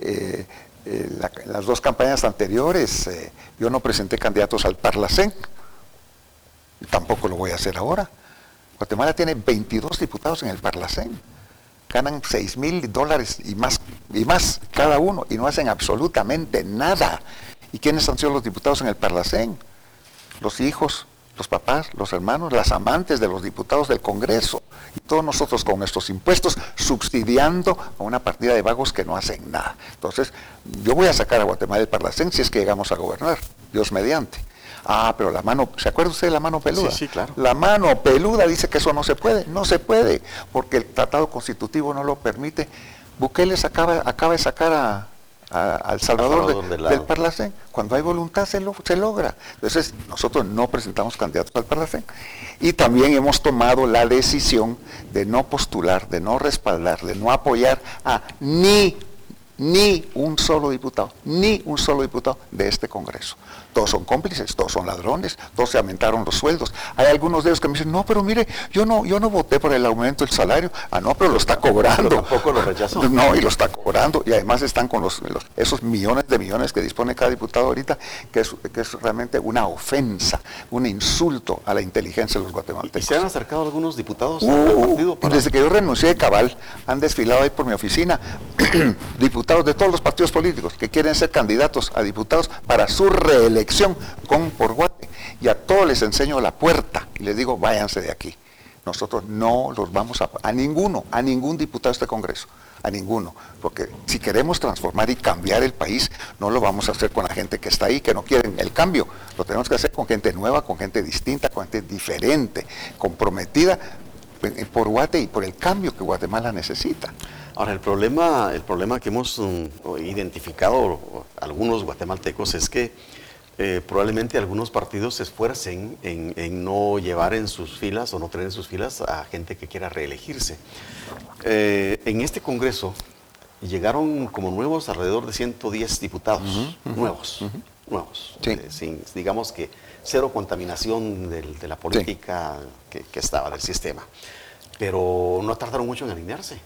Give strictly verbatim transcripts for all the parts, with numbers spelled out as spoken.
eh, eh, la, las dos campañas anteriores eh, yo no presenté candidatos al Parlacén, y tampoco lo voy a hacer ahora. Guatemala tiene veintidós diputados en el Parlacén, ganan seis mil dólares y más, y más cada uno, y no hacen absolutamente nada. ¿Y quiénes han sido los diputados en el Parlacén? Los hijos, los papás, los hermanos, las amantes de los diputados del Congreso, y todos nosotros con nuestros impuestos subsidiando a una partida de vagos que no hacen nada. Entonces, yo voy a sacar a Guatemala del Parlacén si es que llegamos a gobernar, Dios mediante. Ah, pero la mano, ¿se acuerda usted de la mano peluda? Sí, sí, claro. La mano peluda dice que eso no se puede, no se puede, porque el tratado constitutivo no lo permite. Bukele acaba, acaba de sacar a, a, a El Salvador, Salvador de, del Parlacén. Cuando hay voluntad se, lo, se logra. Entonces, nosotros no presentamos candidatos al Parlacén. Y también hemos tomado la decisión de no postular, de no respaldar, de no apoyar a ni, ni un solo diputado, ni un solo diputado de este Congreso. Todos son cómplices, todos son ladrones, todos se aumentaron los sueldos. Hay algunos de ellos que me dicen, no, pero mire, yo no, yo no voté por el aumento del salario. Ah, no, pero lo está cobrando. Pero tampoco lo rechazó. No, y lo está cobrando. Y además están con los, los, esos millones de millones que dispone cada diputado ahorita, que es, que es realmente una ofensa, un insulto a la inteligencia de los guatemaltecos. ¿Y se han acercado algunos diputados uh, al partido? Para... Desde que yo renuncié de Cabal, han desfilado ahí por mi oficina diputados de todos los partidos políticos que quieren ser candidatos a diputados para su reelección con por Guate, y a todos les enseño la puerta y les digo, váyanse de aquí. Nosotros no los vamos a, a ninguno, a ningún diputado de este Congreso, a ninguno, porque si queremos transformar y cambiar el país, no lo vamos a hacer con la gente que está ahí, que no quieren el cambio, lo tenemos que hacer con gente nueva, con gente distinta, con gente diferente, comprometida por Guate y por el cambio que Guatemala necesita. Ahora, el problema, el problema que hemos um, identificado algunos guatemaltecos es que Eh, probablemente algunos partidos se esfuercen en, en no llevar en sus filas o no tener en sus filas a gente que quiera reelegirse. Eh, en este Congreso llegaron como nuevos alrededor de ciento diez diputados, uh-huh, uh-huh, nuevos, uh-huh. nuevos, sí. eh, sin, digamos que cero contaminación del, de la política sí. que, que estaba, del sistema. Pero no tardaron mucho en alinearse.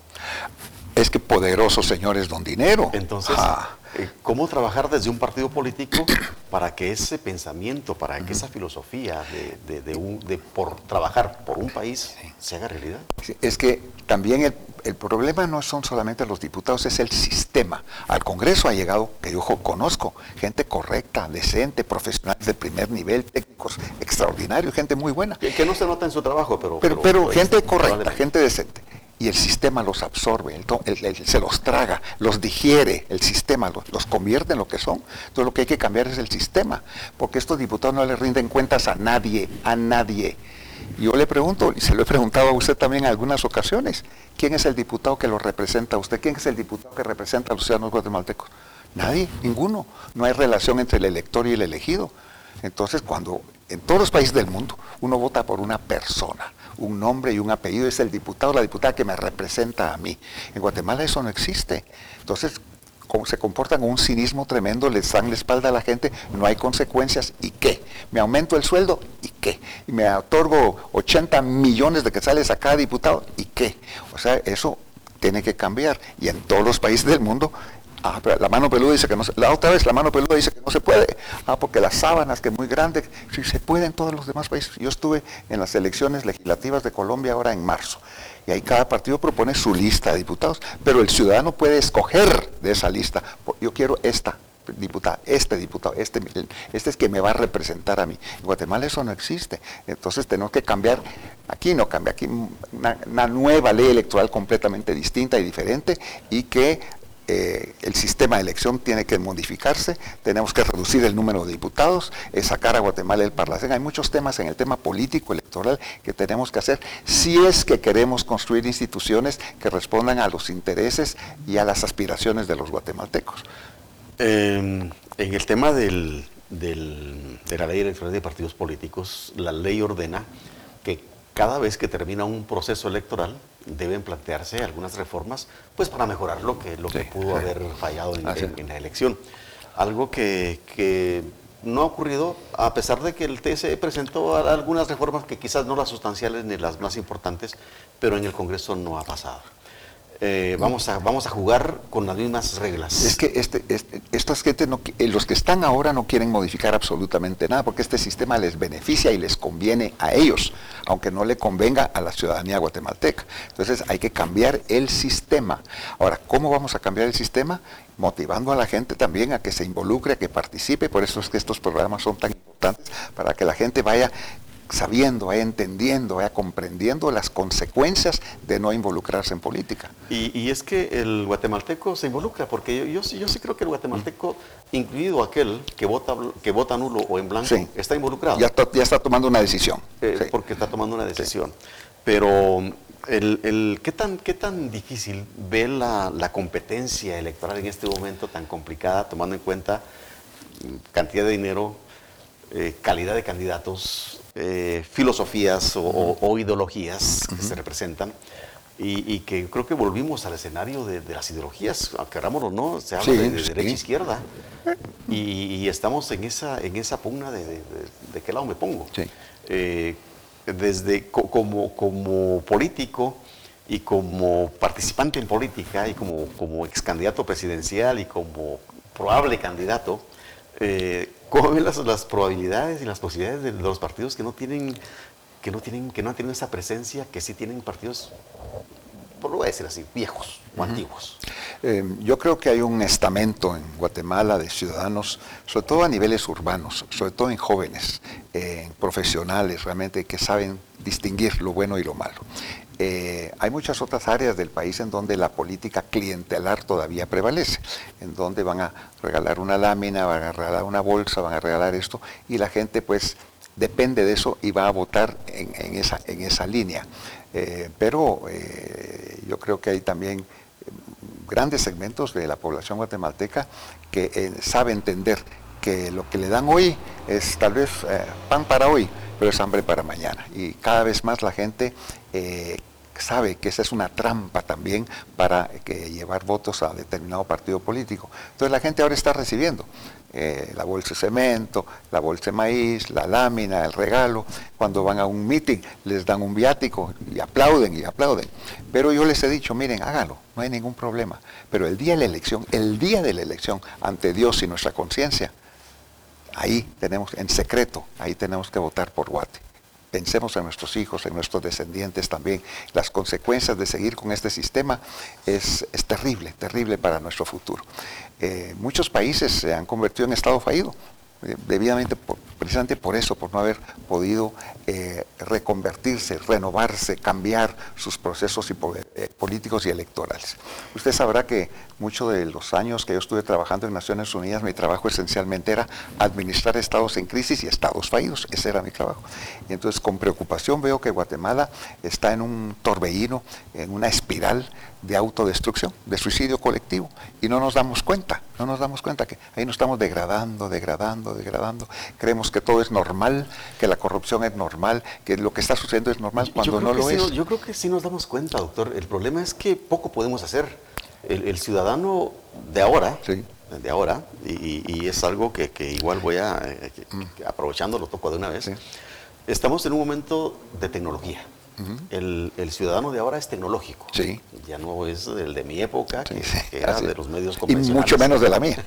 Es que poderosos señores don dinero. Entonces, ah. ¿cómo trabajar desde un partido político para que ese pensamiento, para que uh-huh. esa filosofía de, de, de, un, de por trabajar por un país sí. se haga realidad? Sí, es que también el, el problema no son solamente los diputados, es el sistema. Al Congreso ha llegado, que yo conozco, gente correcta, decente, profesionales de primer nivel, técnicos extraordinarios, gente muy buena. Que, que no se nota en su trabajo, pero... Pero, pero, pero gente correcta, gente decente. Y el sistema los absorbe, el, el, el, se los traga, los digiere, el sistema los, los convierte en lo que son. Entonces lo que hay que cambiar es el sistema, porque estos diputados no le rinden cuentas a nadie, a nadie. Yo le pregunto, y se lo he preguntado a usted también en algunas ocasiones, ¿quién es el diputado que lo representa a usted? ¿Quién es el diputado que representa a los ciudadanos guatemaltecos? Nadie, ninguno. No hay relación entre el elector y el elegido. Entonces, cuando en todos los países del mundo uno vota por una persona, un nombre y un apellido, es el diputado o la diputada que me representa a mí. En Guatemala eso no existe. Entonces, como se comportan con un cinismo tremendo, les dan la espalda a la gente, no hay consecuencias, ¿y qué? ¿Me aumento el sueldo? ¿Y qué? ¿Y me otorgo ochenta millones de quetzales a cada diputado? ¿Y qué? O sea, eso tiene que cambiar. Y en todos los países del mundo, ah, pero la mano peluda dice que no se, la otra vez la mano peluda dice que no se puede, ah, porque las sábanas, que es muy grande, sí se puede en todos los demás países. Yo estuve en las elecciones legislativas de Colombia ahora en marzo, y ahí cada partido propone su lista de diputados, pero el ciudadano puede escoger de esa lista, yo quiero esta diputada, este diputado, este, este es que me va a representar a mí. En Guatemala eso no existe, entonces tenemos que cambiar, aquí no cambia, aquí una, una nueva ley electoral completamente distinta y diferente, y que Eh, el sistema de elección tiene que modificarse, tenemos que reducir el número de diputados, eh, sacar a Guatemala del Parlacén. Hay muchos temas en el tema político, electoral, que tenemos que hacer si es que queremos construir instituciones que respondan a los intereses y a las aspiraciones de los guatemaltecos. Eh, en el tema del, del, de la ley electoral de partidos políticos, la ley ordena que cada vez que termina un proceso electoral deben plantearse algunas reformas, pues para mejorar lo que, lo que sí, pudo sí. haber fallado en, en, en la elección. Algo que, que no ha ocurrido, a pesar de que el T S E presentó algunas reformas que quizás no las sustanciales ni las más importantes, pero en el Congreso no ha pasado. eh, vamos, a, vamos a jugar con las mismas reglas. Es que este, este, estas gentes, no, los que están ahora no quieren modificar absolutamente nada, porque este sistema les beneficia y les conviene a ellos, aunque no le convenga a la ciudadanía guatemalteca. Entonces hay que cambiar el sistema. Ahora, ¿cómo vamos a cambiar el sistema? Motivando a la gente también a que se involucre, a que participe. Por eso es que estos programas son tan importantes, para que la gente vaya sabiendo, vaya entendiendo, vaya comprendiendo las consecuencias de no involucrarse en política. Y, y es que el guatemalteco se involucra, porque yo, yo, yo sí creo que el guatemalteco, mm. incluido aquel que vota, que vota nulo o en blanco, sí. está involucrado. Ya está, ya está tomando una decisión. Eh, sí. Porque está tomando una decisión. Sí. Pero, el, el, ¿qué, tan, ¿qué tan difícil ve la, la competencia electoral en este momento tan complicada, tomando en cuenta cantidad de dinero, eh, calidad de candidatos, Eh, filosofías o, o, o ideologías que uh-huh. se representan y, y que creo que volvimos al escenario de, de las ideologías, querámoslo o no, se habla sí, de, de sí. derecha e izquierda y, y estamos en esa, en esa pugna de, de, de, de qué lado me pongo. Sí. Eh, desde co, como, como político y como participante en política y como, como ex candidato presidencial y como probable candidato, eh, ¿cómo ven las, las probabilidades y las posibilidades de, de los partidos que no tienen, que no tienen, que no tienen esa presencia, que sí tienen partidos, por lo voy a decir así, viejos o uh-huh. antiguos? Eh, yo creo que hay un estamento en Guatemala de ciudadanos, sobre todo a niveles urbanos, sobre todo en jóvenes, eh, profesionales realmente que saben distinguir lo bueno y lo malo. Eh, hay muchas otras áreas del país en donde la política clientelar todavía prevalece, en donde van a regalar una lámina, van a regalar una bolsa, van a regalar esto, y la gente pues depende de eso y va a votar en, en, esa, en esa línea. Eh, pero eh, yo creo que hay también grandes segmentos de la población guatemalteca que eh, sabe entender que lo que le dan hoy es tal vez eh, pan para hoy, pero es hambre para mañana. Y cada vez más la gente eh, sabe que esa es una trampa también para que llevar votos a determinado partido político. Entonces la gente ahora está recibiendo eh, la bolsa de cemento, la bolsa de maíz, la lámina, el regalo. Cuando van a un meeting les dan un viático y aplauden y aplauden. Pero yo les he dicho, miren, háganlo, no hay ningún problema. Pero el día de la elección, el día de la elección, ante Dios y nuestra conciencia, ahí tenemos, en secreto, ahí tenemos que votar por Guate. Pensemos en nuestros hijos, en nuestros descendientes también. Las consecuencias de seguir con este sistema es, es terrible, terrible para nuestro futuro. Eh, muchos países se han convertido en estado fallido, eh, debidamente por, precisamente por eso, por no haber podido eh, reconvertirse, renovarse, cambiar sus procesos y poder, eh, políticos y electorales. Usted sabrá que muchos de los años que yo estuve trabajando en Naciones Unidas, mi trabajo esencialmente era administrar estados en crisis y estados fallidos. Ese era mi trabajo. Y entonces con preocupación veo que Guatemala está en un torbellino, en una espiral de autodestrucción, de suicidio colectivo, y no nos damos cuenta, no nos damos cuenta que ahí nos estamos degradando, degradando, degradando. Creemos que todo es normal, que la corrupción es normal, que lo que está sucediendo es normal cuando no lo sí, es. Yo creo que sí nos damos cuenta, doctor. El problema es que poco podemos hacer. El, el ciudadano de ahora, sí. de ahora, y, y es algo que, que igual voy a, eh, que, mm. que aprovechando lo toco de una vez, sí. estamos en un momento de tecnología. Uh-huh. el, el ciudadano de ahora es tecnológico. Sí. Ya no es el de mi época, sí, que, sí, que era así. de los medios convencionales. Y mucho menos de la mía.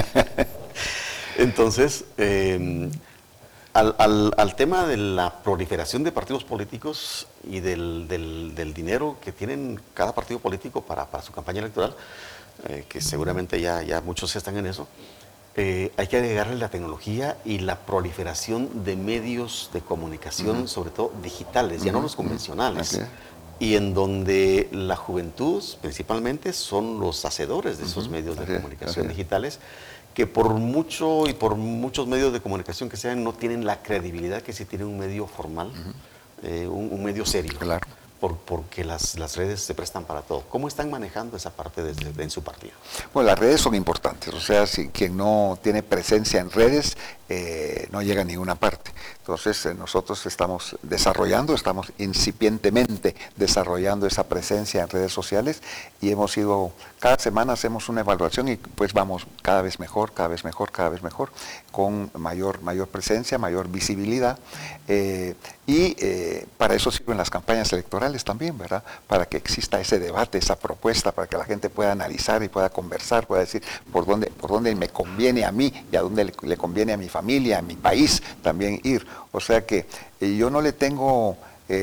Entonces, eh, al, al, al tema de la proliferación de partidos políticos y del, del, del dinero que tienen cada partido político para, para su campaña electoral, eh, que seguramente ya, ya muchos están en eso, eh, hay que agregarle la tecnología y la proliferación de medios de comunicación, uh-huh. sobre todo digitales, uh-huh. ya no los convencionales. Okay. Y en donde la juventud principalmente son los hacedores de uh-huh. esos medios de okay. comunicación okay. digitales, que por mucho y por muchos medios de comunicación que sean, no tienen la credibilidad que sí tiene un medio formal, uh-huh. eh, un, un medio serio, claro. por, porque las, las redes se prestan para todo. ¿Cómo están manejando esa parte desde, de, en su partido? Bueno, las redes son importantes, o sea, si quien no tiene presencia en redes eh, no llega a ninguna parte. Entonces, eh, nosotros estamos desarrollando, estamos incipientemente desarrollando esa presencia en redes sociales y hemos ido, cada semana hacemos una evaluación y pues vamos cada vez mejor, cada vez mejor, cada vez mejor, con mayor, mayor presencia, mayor visibilidad. Eh, y eh, para eso sirven las campañas electorales también, ¿verdad? Para que exista ese debate, esa propuesta, para que la gente pueda analizar y pueda conversar, pueda decir por dónde, por dónde me conviene a mí y a dónde le, le conviene a mi familia, a mi país también ir. O sea que eh, yo no le tengo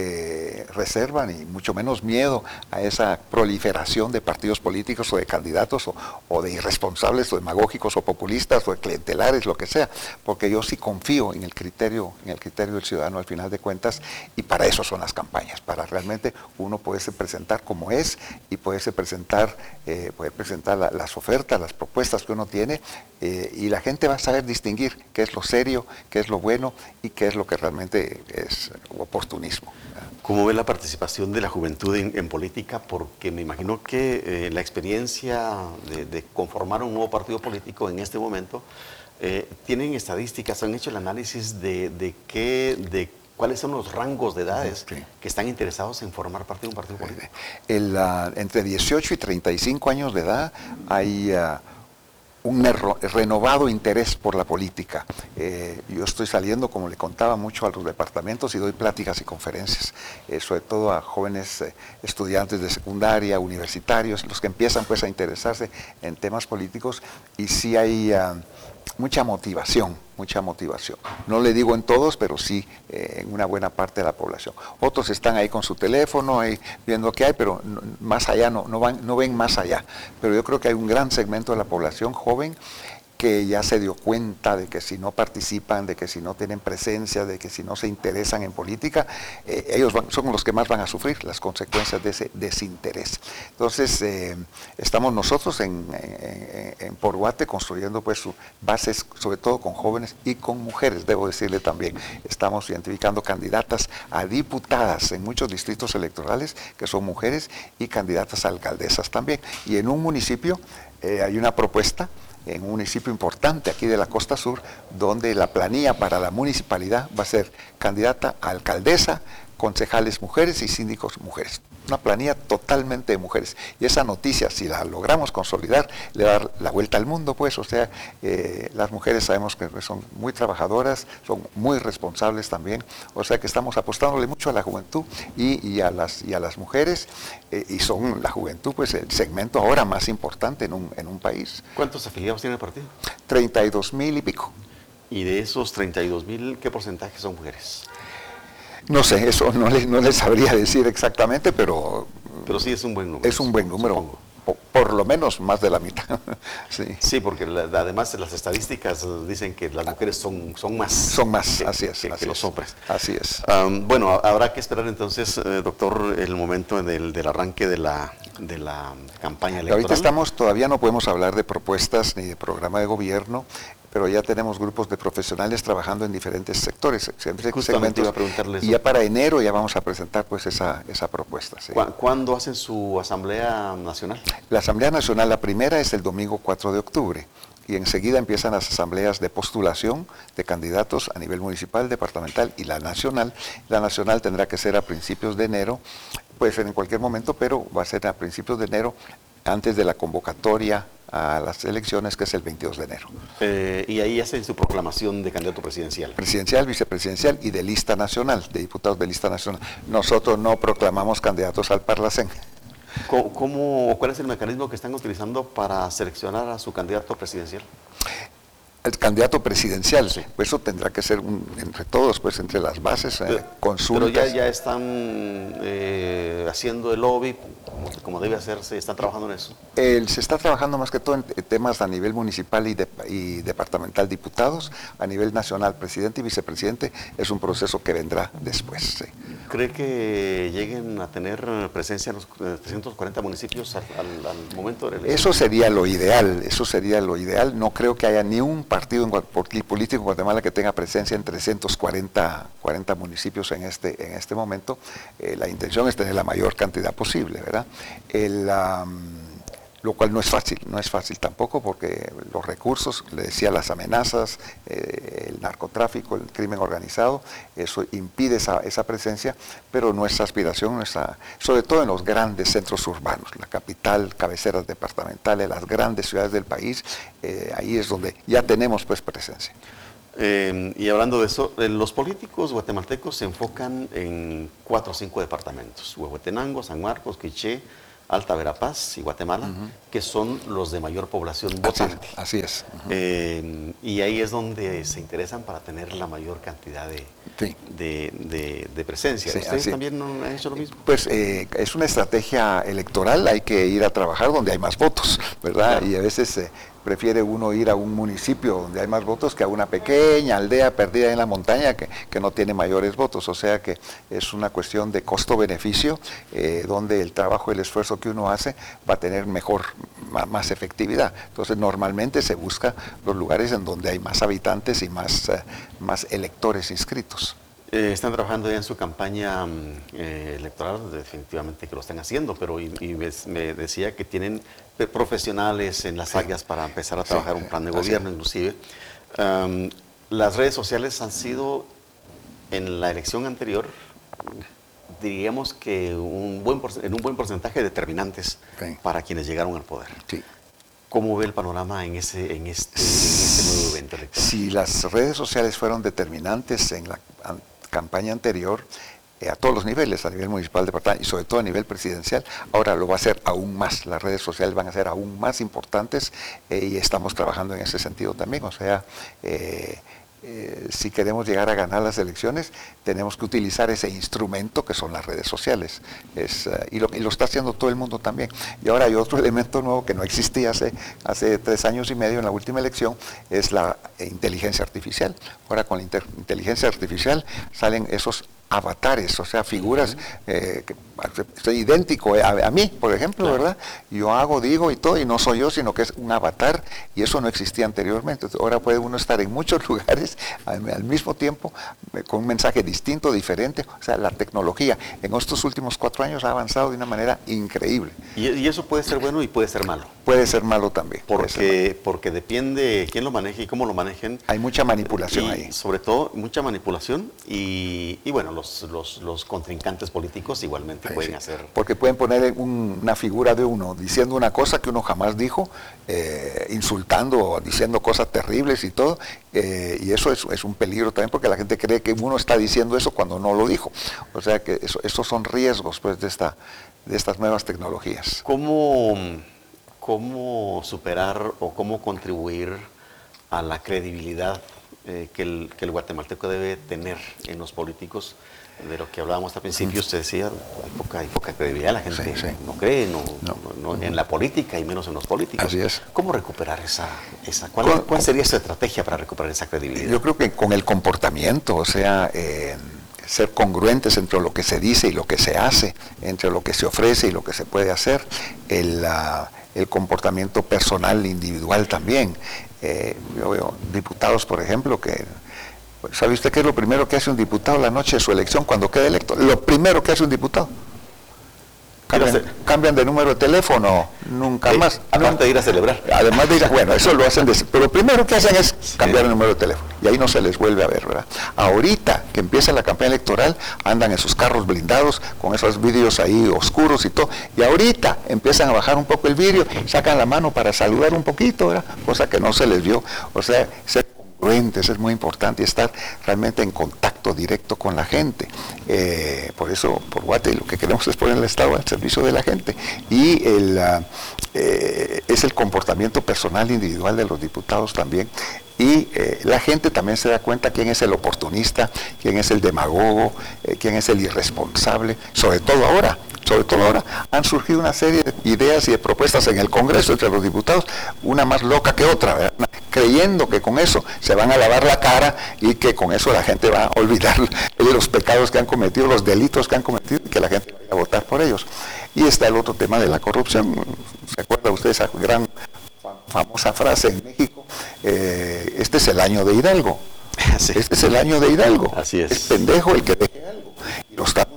eh, reserva ni mucho menos miedo a esa proliferación de partidos políticos o de candidatos o, o de irresponsables o demagógicos o populistas o de clientelares, lo que sea, porque yo sí confío en el criterio, en el criterio del ciudadano al final de cuentas, y para eso son las campañas, para realmente uno poderse presentar como es y poderse presentar, eh, poder presentar la, las ofertas, las propuestas que uno tiene, eh, y la gente va a saber distinguir qué es lo serio, qué es lo bueno y qué es lo que realmente es oportunismo. ¿Cómo ve la participación de la juventud en, en política? Porque me imagino que eh, la experiencia de, de conformar un nuevo partido político en este momento, eh, ¿tienen estadísticas, han hecho el análisis de, de, qué, de cuáles son los rangos de edades sí. que están interesados en formar parte de un partido político? El, uh, entre dieciocho y treinta y cinco años de edad hay Uh, un renovado interés por la política. Eh, yo estoy saliendo, como le contaba, mucho a los departamentos y doy pláticas y conferencias, eh, sobre todo a jóvenes eh, estudiantes de secundaria, universitarios, los que empiezan pues a interesarse en temas políticos, y sí hay uh, mucha motivación, mucha motivación. No le digo en todos, pero sí eh, en una buena parte de la población. Otros están ahí con su teléfono, ahí viendo qué hay, pero no, más allá no, no, van, no ven más allá. Pero yo creo que hay un gran segmento de la población joven que ya se dio cuenta de que si no participan, de que si no tienen presencia, de que si no se interesan en política, eh, ellos van, son los que más van a sufrir las consecuencias de ese desinterés. Entonces, eh, estamos nosotros en, en, en Porguate construyendo pues su, bases, sobre todo con jóvenes y con mujeres, debo decirle también. Estamos identificando candidatas a diputadas en muchos distritos electorales que son mujeres y candidatas a alcaldesas también. Y en un municipio eh, hay una propuesta en un municipio importante aquí de la costa sur, donde la planilla para la municipalidad va a ser candidata a alcaldesa, concejales mujeres y síndicos mujeres. Una planilla totalmente de mujeres. Y esa noticia, si la logramos consolidar, le va a dar la vuelta al mundo, pues. O sea, eh, las mujeres sabemos que son muy trabajadoras, son muy responsables también. O sea que estamos apostándole mucho a la juventud y, y, a, las, y a las mujeres, eh, y son la juventud, pues, el segmento ahora más importante en un, en un país. ¿Cuántos afiliados tiene el partido? treinta y dos mil y pico. Y de esos treinta y dos mil, ¿qué porcentaje son mujeres? No sé, eso no les, no les sabría decir exactamente, pero... Pero sí es un buen número. Es un buen número, por, por lo menos más de la mitad. sí. sí, porque la, además las estadísticas dicen que las mujeres son, son más. Son más, que, así es. Que, así que es. los hombres. Así es. Um, bueno, habrá que esperar entonces, eh, doctor, el momento del, del arranque de la, de la campaña electoral. Ahorita estamos, todavía no podemos hablar de propuestas ni de programa de gobierno, pero ya tenemos grupos de profesionales trabajando en diferentes sectores, Justamente iba a preguntarle eso. Y ya para enero ya vamos a presentar pues esa, esa propuesta. ¿sí? ¿Cuándo hacen su Asamblea Nacional? La Asamblea Nacional, la primera es el domingo cuatro de octubre. Y enseguida empiezan las asambleas de postulación de candidatos a nivel municipal, departamental y la nacional. La nacional tendrá que ser a principios de enero, puede ser en cualquier momento, pero va a ser a principios de enero, antes de la convocatoria a las elecciones, que es el veintidós de enero. Eh, y ahí hacen su proclamación de candidato presidencial. Presidencial, vicepresidencial y de lista nacional, de diputados de lista nacional. Nosotros no proclamamos candidatos al Parlacén. ¿Cómo, cómo, ¿Cuál es el mecanismo que están utilizando para seleccionar a su candidato presidencial? El candidato presidencial, sí. Pues eso tendrá que ser un, entre todos, pues entre las bases, pero, eh, consultas. Pero ya, ya están eh, haciendo el lobby, como, como debe hacerse, están trabajando en eso. El, se está trabajando más que todo en temas a nivel municipal y, de, y departamental, diputados, a nivel nacional, presidente y vicepresidente, es un proceso que vendrá después. Sí. ¿Cree que lleguen a tener presencia en los trescientos cuarenta municipios al, al, al momento de la elección? Eso sería lo ideal, eso sería lo ideal. No creo que haya ni un partido en, político en Guatemala que tenga presencia en trescientos cuarenta municipios en este, en este momento. Eh, la intención es tener la mayor cantidad posible, ¿verdad? El, um, lo cual no es fácil, no es fácil tampoco porque los recursos, le decía, las amenazas, eh, el narcotráfico, el crimen organizado, eso impide esa, esa presencia, pero nuestra aspiración, nuestra, sobre todo en los grandes centros urbanos, la capital, cabeceras departamentales, las grandes ciudades del país, eh, ahí es donde ya tenemos pues presencia. Eh, y hablando de eso, eh, los políticos guatemaltecos se enfocan en cuatro o cinco departamentos: Huehuetenango, San Marcos, Quiché, Alta Verapaz y Guatemala, uh-huh. que son los de mayor población votante. Así es. Así es. Uh-huh. eh, y ahí es donde se interesan para tener la mayor cantidad de, sí. de, de, de presencia. Sí, ¿Ustedes así. también no han hecho lo mismo? Pues eh, es una estrategia electoral, hay que ir a trabajar donde hay más votos, ¿verdad? Claro. Y a veces eh, prefiere uno ir a un municipio donde hay más votos que a una pequeña aldea perdida en la montaña que, que no tiene mayores votos. O sea que es una cuestión de costo-beneficio, eh, donde el trabajo y el esfuerzo que uno hace va a tener mejor, más, más efectividad. Entonces normalmente se busca los lugares en donde hay más habitantes y más, eh, más electores inscritos. Eh, están trabajando ya en su campaña eh, electoral, definitivamente que lo están haciendo, pero y, y me decía que tienen profesionales en las sí. áreas para empezar a trabajar sí, un plan de gobierno, sí. inclusive. Um, las redes sociales han sido, en la elección anterior, diríamos que un buen en un buen porcentaje determinantes sí. para quienes llegaron al poder. Sí. ¿Cómo ve el panorama en, ese, en, este, en este nuevo evento electoral? Si las redes sociales fueron determinantes en la campaña anterior, eh, a todos los niveles, a nivel municipal, departamental y sobre todo a nivel presidencial, ahora lo va a hacer aún más. Las redes sociales van a ser aún más importantes eh, y estamos trabajando en ese sentido también. O sea, eh, eh, si queremos llegar a ganar las elecciones, tenemos que utilizar ese instrumento que son las redes sociales. Es, uh, y, lo, y lo está haciendo todo el mundo también. Y ahora hay otro elemento nuevo que no existía hace, hace tres años y medio en la última elección, es la inteligencia artificial. Ahora con la inter, inteligencia artificial salen esos avatares, o sea, figuras, eh, que soy idéntico a, a mí, por ejemplo, claro. ¿verdad? Yo hago, digo y todo, y no soy yo, sino que es un avatar, y eso no existía anteriormente. Entonces, ahora puede uno estar en muchos lugares al, al mismo tiempo, con un mensaje distinto, diferente. O sea, la tecnología en estos últimos cuatro años ha avanzado de una manera increíble. Y, y eso puede ser bueno y puede ser malo. Puede ser malo también. Porque, malo. porque depende quién lo maneje y cómo lo manejen. Hay mucha manipulación y, ahí. Sobre todo, mucha manipulación, y, y bueno, los, los, los contrincantes políticos igualmente sí, pueden sí. hacer. Porque pueden poner un, una figura de uno diciendo una cosa que uno jamás dijo, eh, insultando o diciendo cosas terribles y todo, eh, y eso es, es un peligro también porque la gente cree que uno está diciendo eso cuando no lo dijo. O sea que eso, esos son riesgos pues de, esta, de estas nuevas tecnologías. ¿Cómo, cómo superar o cómo contribuir a la credibilidad eh, que, el, que el guatemalteco debe tener en los políticos? De lo que hablábamos al principio, usted decía, hay poca, hay poca credibilidad, la gente sí, sí. no cree no, no. No, no, en la política y menos en los políticos. Así es. ¿Cómo recuperar esa, esa cuál, con, cuál sería esa estrategia para recuperar esa credibilidad? Yo creo que con el comportamiento, o sea, eh, ser congruentes entre lo que se dice y lo que se hace, entre lo que se ofrece y lo que se puede hacer, el, uh, el comportamiento personal, individual también. Eh, yo veo diputados, por ejemplo, que... ¿Sabe usted qué es lo primero que hace un diputado la noche de su elección cuando queda electo? Lo primero que hace un diputado. Cambian, cambian de número de teléfono, nunca eh, más. Aparte de ir a celebrar. Además de ir a, bueno, eso lo hacen, de, pero lo primero que hacen es cambiar sí. el número de teléfono. Y ahí no se les vuelve a ver, ¿verdad? Ahorita que empieza la campaña electoral, andan en sus carros blindados, con esos vidrios ahí oscuros y todo. Y ahorita empiezan a bajar un poco el vidrio, sacan la mano para saludar un poquito, ¿verdad? Cosa que no se les vio. O sea, se es muy importante estar realmente en contacto directo con la gente. Eh, por eso, por Guate, lo que queremos es poner el Estado al servicio de la gente. Y el, uh, eh, es el comportamiento personal individual de los diputados también. Y eh, la gente también se da cuenta quién es el oportunista, quién es el demagogo, eh, quién es el irresponsable, sobre todo ahora. Sobre todo ahora han surgido una serie de ideas y de propuestas en el Congreso entre los diputados, una más loca que otra, ¿verdad? Creyendo que con eso se van a lavar la cara y que con eso la gente va a olvidar los pecados que han cometido, los delitos que han cometido, y que la gente va a votar por ellos. Y está el otro tema de la corrupción. ¿Se acuerda usted esa gran famosa frase en México? Eh, este es el año de Hidalgo. Sí. Este es el año de Hidalgo. Así es. Es pendejo el que deje algo. Y lo estamos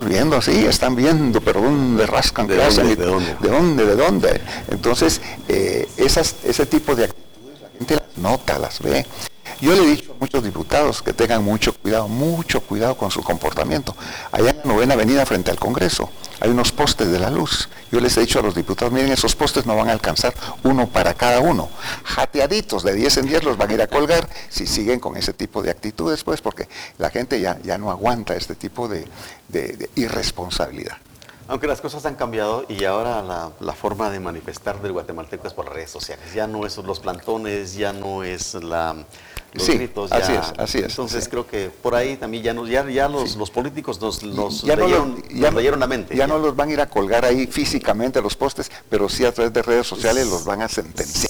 viendo, sí, están viendo, pero ¿dónde rascan? ¿De dónde, de dónde? ¿De dónde? ¿De dónde? Entonces, eh, esas, ese tipo de actitudes la gente las nota, las ve. Yo le he dicho a muchos diputados que tengan mucho cuidado, mucho cuidado con su comportamiento. Allá en la Novena Avenida frente al Congreso hay unos postes de la luz. Yo les he dicho a los diputados, miren, esos postes no van a alcanzar uno para cada uno. Jateaditos, de diez en diez los van a ir a colgar si siguen con ese tipo de actitudes, pues, porque la gente ya, ya no aguanta este tipo de, de, de irresponsabilidad. Aunque las cosas han cambiado y ahora la, la forma de manifestar del guatemalteco es por las redes sociales. Ya no es los plantones, ya no es la, los sí, gritos. Ya, así es, así es. Entonces sí. creo que por ahí también ya, no, ya, ya los, sí. los políticos nos, nos, ya leyeron, no lo, ya, nos leyeron la mente. Ya, ya no los van a ir a colgar ahí físicamente los postes, pero sí a través de redes sociales los van a sentenciar.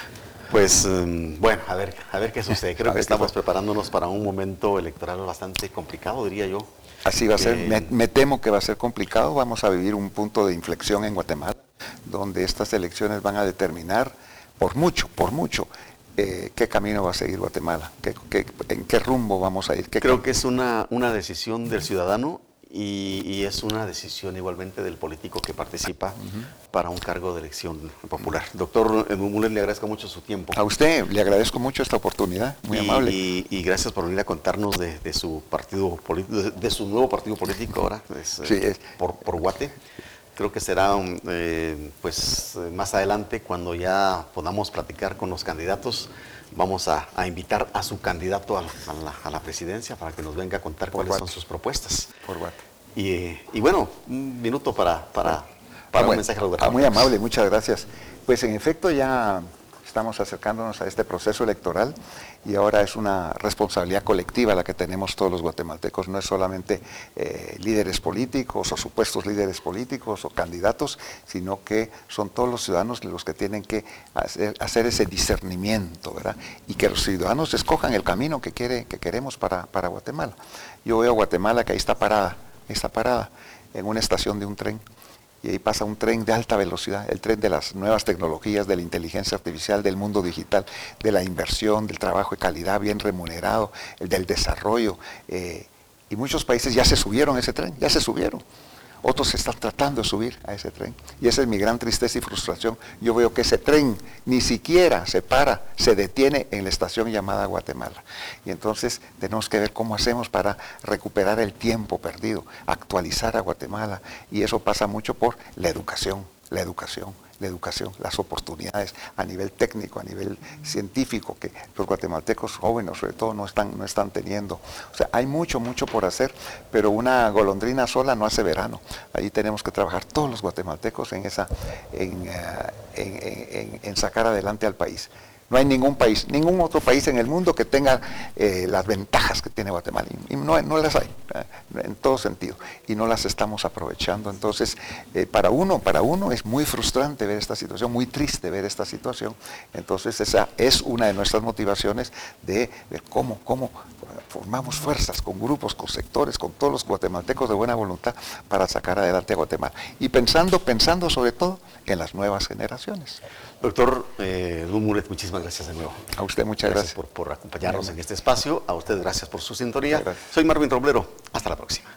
Pues um, bueno, a ver, a ver qué sucede. Creo que estamos preparándonos para un momento electoral bastante complicado, diría yo. Así va a ser, me, me temo que va a ser complicado, vamos a vivir un punto de inflexión en Guatemala, donde estas elecciones van a determinar por mucho, por mucho, eh, qué camino va a seguir Guatemala, qué, qué, en qué rumbo vamos a ir. Qué Creo que es una, una decisión del ciudadano y, y es una decisión igualmente del político que participa uh-huh. para un cargo de elección popular. Doctor Edmund Muller, le agradezco mucho su tiempo. A usted le agradezco mucho esta oportunidad, muy y, amable. Y, y gracias por venir a contarnos de, de su partido político, de, de su nuevo partido político ahora, es, sí, es. Por, por Guate. Creo que será eh, pues más adelante cuando ya podamos platicar con los candidatos. Vamos a, a invitar a su candidato a la, a, la, a la presidencia para que nos venga a contar por cuáles Guate. son sus propuestas. Por Guate. Y, y bueno, un minuto para, para, para ah, un mensaje a los ah, Muy amable, muchas gracias. Pues en efecto ya estamos acercándonos a este proceso electoral y ahora es una responsabilidad colectiva la que tenemos todos los guatemaltecos. No es solamente eh, líderes políticos o supuestos líderes políticos o candidatos, sino que son todos los ciudadanos los que tienen que hacer, hacer ese discernimiento, ¿verdad? Y que los ciudadanos escojan el camino que, quiere, que queremos para, para Guatemala. Yo veo a Guatemala que ahí está parada, está parada en una estación de un tren. Y ahí pasa un tren de alta velocidad, el tren de las nuevas tecnologías, de la inteligencia artificial, del mundo digital, de la inversión, del trabajo de calidad bien remunerado, el del desarrollo. Eh, y muchos países ya se subieron a ese tren, ya se subieron. Otros están tratando de subir a ese tren. Y esa es mi gran tristeza y frustración. Yo veo que ese tren ni siquiera se para, se detiene en la estación llamada Guatemala. Y entonces tenemos que ver cómo hacemos para recuperar el tiempo perdido, actualizar a Guatemala. Y eso pasa mucho por la educación, la educación. la educación, las oportunidades a nivel técnico, a nivel científico, que los guatemaltecos jóvenes sobre todo no están, no están teniendo. O sea, hay mucho, mucho por hacer, pero una golondrina sola no hace verano. Ahí tenemos que trabajar todos los guatemaltecos en, esa, en, uh, en, en, en sacar adelante al país. No hay ningún país, ningún otro país en el mundo que tenga eh, las ventajas que tiene Guatemala. Y no, no las hay, eh, en todo sentido. Y no las estamos aprovechando. Entonces, eh, para uno, para uno es muy frustrante ver esta situación, muy triste ver esta situación. Entonces, esa es una de nuestras motivaciones de ver cómo, cómo formamos fuerzas con grupos, con sectores, con todos los guatemaltecos de buena voluntad para sacar adelante a Guatemala. Y pensando, pensando sobre todo en las nuevas generaciones. Doctor eh, Edmund Muller, muchísimas gracias de nuevo. A usted muchas gracias. Gracias por, por acompañarnos en este espacio. A usted gracias por su sintonía. Soy Marvin Roblero. Hasta la próxima.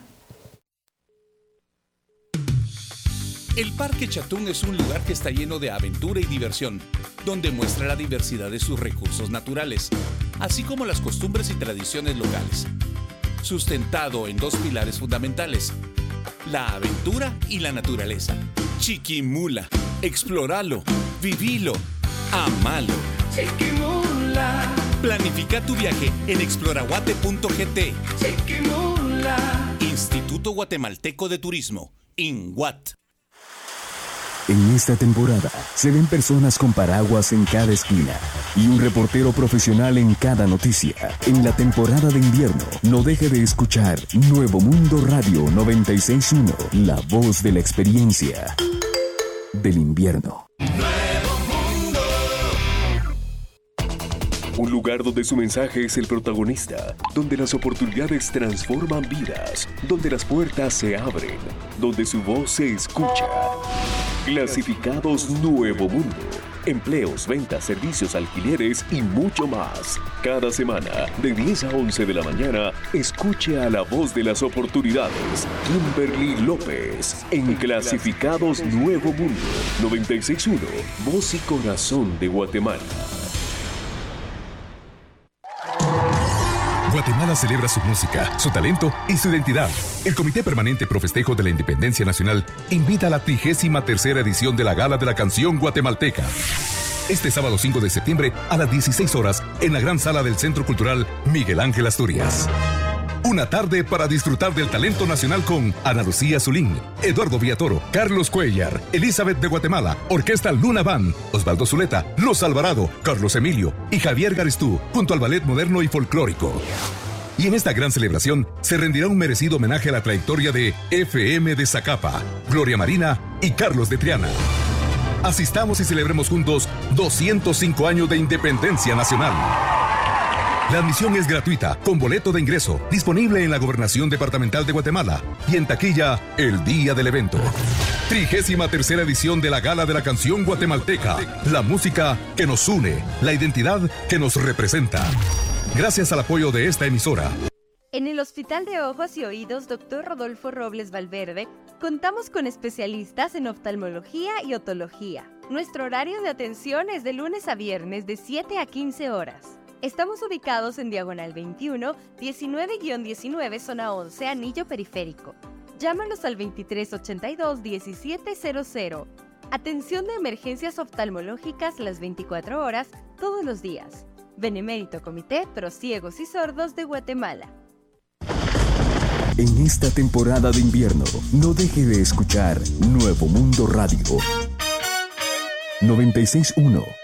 El Parque Chatún es un lugar que está lleno de aventura y diversión, donde muestra la diversidad de sus recursos naturales, así como las costumbres y tradiciones locales. Sustentado en dos pilares fundamentales, la aventura y la naturaleza. Chiquimula, explóralo, vivilo, amalo. Chiquimula. Planifica tu viaje en exploraguate punto g t. Chiquimula. Instituto Guatemalteco de Turismo, INGUAT. En esta temporada se ven personas con paraguas en cada esquina y un reportero profesional en cada noticia. En la temporada de invierno, no deje de escuchar Nuevo Mundo Radio noventa y seis punto uno, la voz de la experiencia del invierno. Un lugar donde su mensaje es el protagonista, donde las oportunidades transforman vidas, donde las puertas se abren, donde su voz se escucha. Clasificados Nuevo Mundo, empleos, ventas, servicios, alquileres y mucho más. Cada semana, de diez a once de la mañana, escuche a la voz de las oportunidades, Kimberly López, en Clasificados Nuevo Mundo, noventa y seis punto uno, voz y corazón de Guatemala. Guatemala celebra su música, su talento y su identidad. El Comité Permanente Pro Festejo de la Independencia Nacional invita a la trigésima tercera edición de la Gala de la Canción Guatemalteca. Este sábado cinco de septiembre a las dieciséis horas en la gran sala del Centro Cultural Miguel Ángel Asturias. Una tarde para disfrutar del talento nacional con Ana Lucía Zulín, Eduardo Villatoro, Carlos Cuellar, Elizabeth de Guatemala, Orquesta Luna Band, Osvaldo Zuleta, Los Alvarado, Carlos Emilio y Javier Garistú, junto al Ballet Moderno y Folclórico. Y en esta gran celebración se rendirá un merecido homenaje a la trayectoria de F M de Zacapa, Gloria Marina y Carlos de Triana. Asistamos y celebremos juntos doscientos cinco años de independencia nacional. La admisión es gratuita, con boleto de ingreso, disponible en la Gobernación Departamental de Guatemala y en taquilla el día del evento. Trigésima tercera edición de la Gala de la Canción Guatemalteca, la música que nos une, la identidad que nos representa. Gracias al apoyo de esta emisora. En el Hospital de Ojos y Oídos doctor Rodolfo Robles Valverde, contamos con especialistas en oftalmología y otología. Nuestro horario de atención es de lunes a viernes de siete a quince horas. Estamos ubicados en Diagonal veintiuno, diecinueve diecinueve, zona once, Anillo Periférico. Llámanos al veintitrés ochenta y dos, diecisiete cero cero. Atención de emergencias oftalmológicas las veinticuatro horas, todos los días. Benemérito Comité Pro Ciegos y Sordos de Guatemala. En esta temporada de invierno, no deje de escuchar Nuevo Mundo Radio. noventa y seis punto uno